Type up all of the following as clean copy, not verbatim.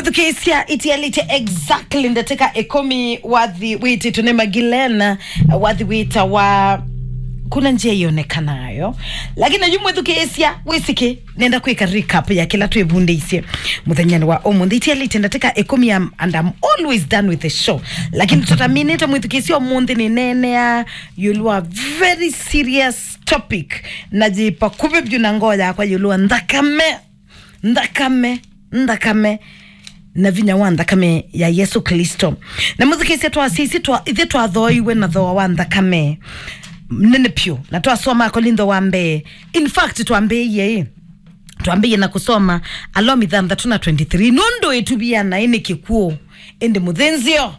Mudhukesia itialite exactly ndateka ekomi wathi witi tunema Gilena wathi wita wa kuna njia ionekanayo lakini najua Mudhukesia wisiki nenda kuika recap ya kila tuebunde isi muthanyani wa omundi itialite ndateka ekomi and I'm always done with the show lakini tutaminita Mudhukesia omundi ni nene ya yulua very serious topic najipa kubibju na ngoja kwa yulua ndakame na vinya wanda kame ya Yesu Kristo na Mudhukesia twa sisi twa ithe twa thoiwe na thoa wanda kame nene pio na twa soma Korintho wambe in fact tuambie na kusoma alomi than 23 nondo etubia na ine kikuo ende muthenzio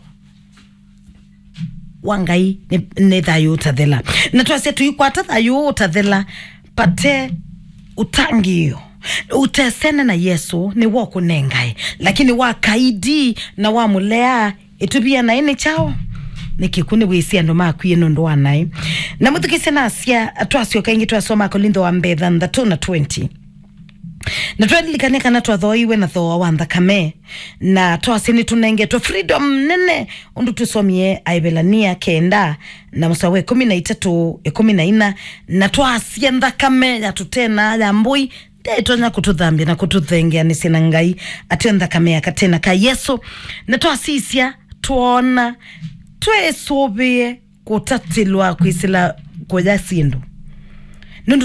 wangai ne thayo tathela na twa setu yukwata thayo tathela pate utangio utesene na Yesu ni wako nengai lakini wakaidi na wamulea etubia na ine chao nikikuni wisi ando makuye nondo wanai na Mudhukesia na asia atwasio kaingi twasoma Korintho wambe than 20 na tuadlikane kana twathoiwe na thoa wanda kame na twasini tunengetwa freedom nene undu tusomie aibelania kenda na musawe 13:14 na twasia ndakame ya tutena ya mbui itonya kututhambia na kututhengia ni sina ngai atenda kamea katena ka Yesu na twasisia tuona twesobie kutatilwa kwisila koja sindu nundu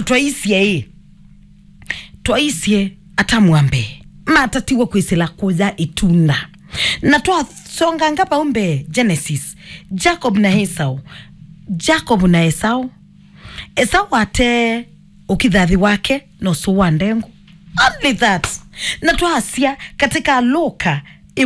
twaisie atamwambe matatiwa kwisila koja itunda na twasonga ngapa umbe Genesis Jacob na Esau ate ukidhathi wake no suwa ndengu only that na twasia katika Luka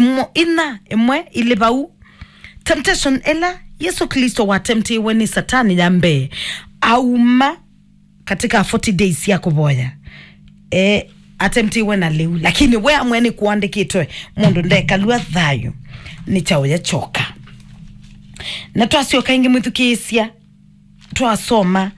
imwe ilibau temptation ela Yesu Kristo watemtiwe ni satani jambe auma katika 40 days ya kuboya atemtiwe na liu lakini we amweni kuandikitwe mundu ndekalua thayo ni chao ya choka na twasio kaingi Mudhukesia twasoma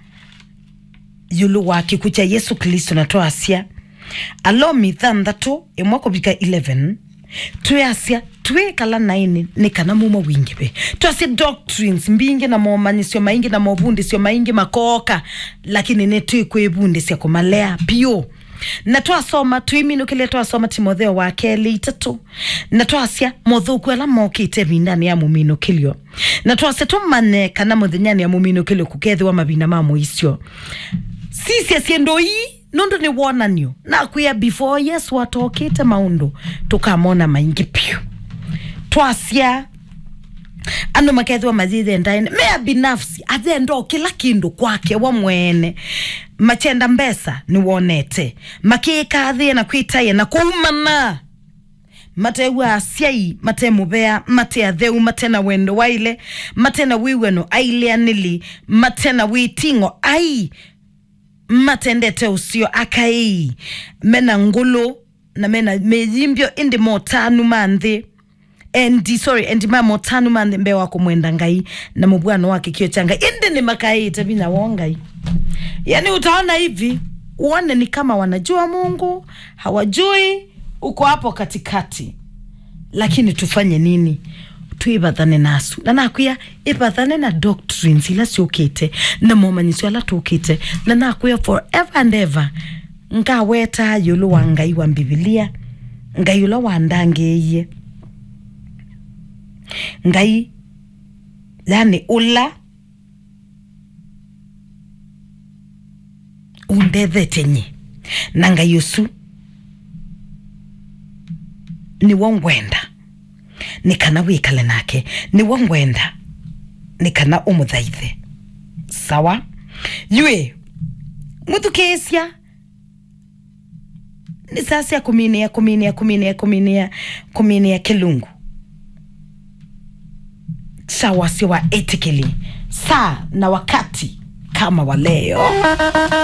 yulu wa kikucha Yesu Kristo na twasia alomi thandatu imwako bika 11 tuyasia twekala naini nikana mumo wingibe twasi doctrines mbingi na momanyisio maingi na mobundi sio maingi makoka lakini netu kwebundi sio kumalea pio na twasoma tuiminukile twasoma Timotheo wa keli 3 na twasia mothuku ala mokite bindani ya muminukilio na twasia tumane kana muthinyani ya muminukilio kukethi wa mabina mamo isio sisi asiendo hii nondo ni wonanio na kuya before Yesu watokite maundu tukamona maingi pio twasia ando makethi wa mazide ndaine mea binafsi azendo kila kindu kwake wa mwene machenda mbesa ni wonete makika athie na kwitaye na kuumana matewa asiai mate mubea mate atheu mate na wendo waile mate na wiweno aile anili mate na witingo ai matendete usio akai mena ngulu na mena mejimbio indi motanu mandhi endi motanu mandhi mbe wako mwenda ngai na mubwano wake kio changa indi ni makai tabina wongai yani utaona hivi uone ni kama wanajua Mungu hawajui uko hapo katikati lakini tufanye nini tuibathane nasu na nakuya ibathane na doctrines ila siokete na momanyisio ala tukite na nakuya forever and ever ngaweta yulu wa ngai wa Biblia ngai yulu wa ndangeye ngai yani ula undethenye na ngai Yesu ni wongwenda nikana wikale nake ni wongwenda nikana umuthaithe sawa yue Mudhukesia ni sasa ya kuminia kilungu sawa siwa ethically saa na wakati kama wa leo